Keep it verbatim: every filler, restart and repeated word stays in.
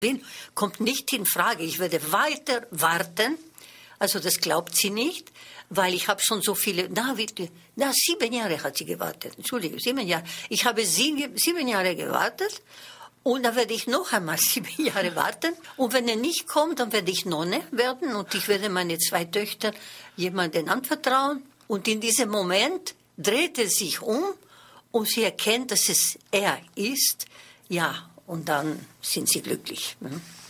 kommt nicht in Frage. Ich werde weiter warten. Also das glaubt sie nicht, weil ich habe schon so viele, na, wie, na, sieben Jahre hat sie gewartet. Entschuldigung, sieben Jahre. Ich habe sie, sieben Jahre gewartet und dann werde ich noch einmal sieben Jahre warten. Und wenn er nicht kommt, dann werde ich Nonne werden und ich werde meine zwei Töchter jemandem anvertrauen. Und in diesem Moment dreht er sich um und sie erkennt, dass es er ist. Ja, und dann sind sie glücklich.